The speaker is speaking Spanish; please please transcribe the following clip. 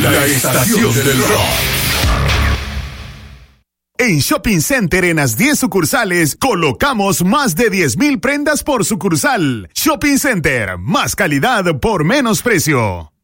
La estación del rock. En Shopping Center, en las 10 sucursales, colocamos más de 10,000 prendas por sucursal. Shopping Center, más calidad por menos precio.